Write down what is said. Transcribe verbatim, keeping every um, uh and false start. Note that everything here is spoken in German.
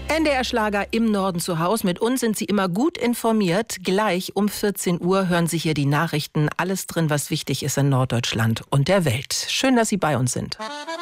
N D R-Schlager im Norden zu Haus. Mit uns sind Sie immer gut informiert. Gleich um vierzehn Uhr hören Sie hier die Nachrichten. Alles drin, was wichtig ist in Norddeutschland und der Welt. Schön, dass Sie bei uns sind.